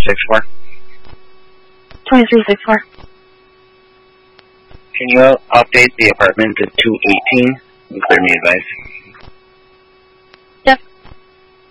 2364. 2364. Can you update the apartment to 218 and clear me advice?